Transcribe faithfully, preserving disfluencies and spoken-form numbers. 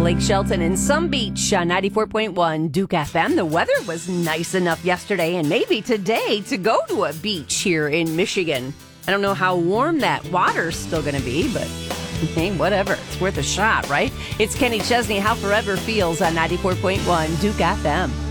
Lake Shelton and some beach on ninety-four point one Duke F M. The weather was nice enough yesterday and maybe today to go to a beach here in Michigan. I don't know how warm that water's still going to be, but hey, whatever. It's worth a shot, right? It's Kenny Chesney, How Forever Feels on ninety-four point one Duke F M.